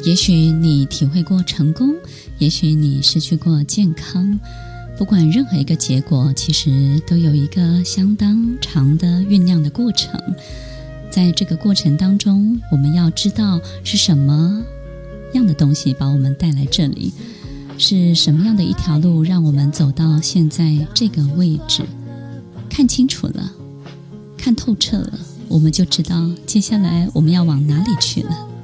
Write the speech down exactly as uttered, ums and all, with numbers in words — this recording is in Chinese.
也许你体会过成功，也许你失去过健康，不管任何一个结果，其实都有一个相当长的酝酿的过程。在这个过程当中，我们要知道是什么样的东西把我们带来这里，是什么样的一条路让我们走到现在这个位置。看清楚了，看透彻了，我们就知道接下来我们要往哪里去了。